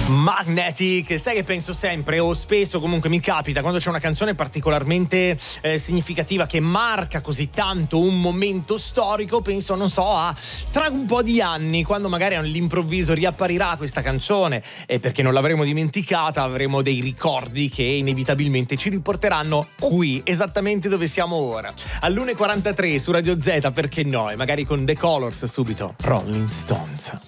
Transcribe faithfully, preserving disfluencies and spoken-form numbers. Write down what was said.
Magnetic, sai che penso sempre o spesso comunque mi capita quando c'è una canzone particolarmente eh, significativa che marca così tanto un momento storico, penso non so a tra un po' di anni quando magari all'improvviso riapparirà questa canzone e perché non l'avremo dimenticata avremo dei ricordi che inevitabilmente ci riporteranno qui esattamente dove siamo ora all'una e quarantatré su Radio Z, perché no, e magari con The Colors subito Rolling Stones.